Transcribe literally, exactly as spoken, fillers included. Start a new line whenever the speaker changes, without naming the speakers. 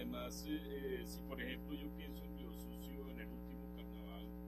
además, eh, eh, si por ejemplo yo pienso en Río Sucio en el último carnaval,